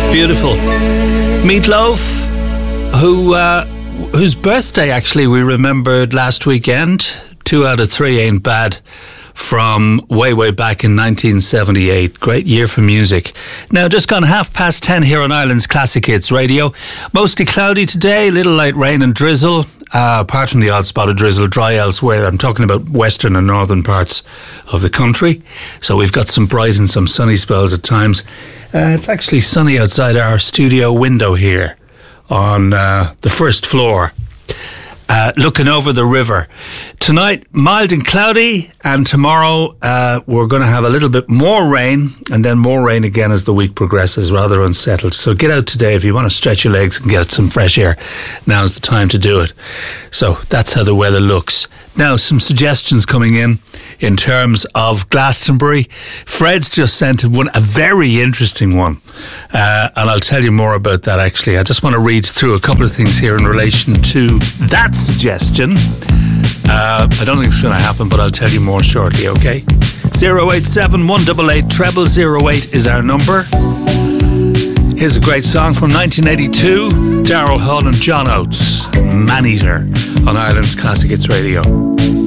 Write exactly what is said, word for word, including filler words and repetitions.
Beautiful. Meatloaf, who uh, whose birthday actually we remembered last weekend. Two out of three ain't bad. From way, way back in nineteen seventy-eight. Great year for music. Now, just gone half past ten here on Ireland's Classic Hits Radio. Mostly cloudy today, little light rain and drizzle. Uh, apart from the odd spot of drizzle, dry elsewhere. I'm talking about western and northern parts of the country. So we've got some bright and some sunny spells at times. Uh, it's actually sunny outside our studio window here on uh, the first floor. Uh, looking over the river. Tonight, mild and cloudy, and tomorrow uh, we're going to have a little bit more rain, and then more rain again as the week progresses, rather unsettled. So get out today if you want to stretch your legs and get some fresh air. Now's the time to do it. So that's how the weather looks. Now, some suggestions coming in in terms of Glastonbury. Fred's just sent one, a very interesting one, uh, and I'll tell you more about that actually. I just want to read through a couple of things here in relation to that suggestion. Uh, I don't think it's going to happen, but I'll tell you more shortly, okay? zero eight seven, one eight eight, treble zero eight is our number. Here's a great song from nineteen eighty-two, Daryl Hall and John Oates, Man Eater, on Ireland's Classic Hits Radio.